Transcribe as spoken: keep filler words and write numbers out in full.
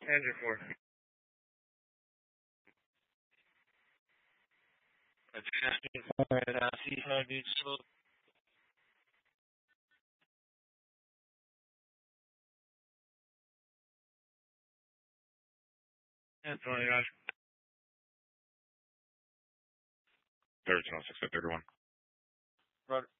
Engine four. Advancing forward, uh, C five beach slope. That's twenty, Roger. Third, six, thirty-one. Roger.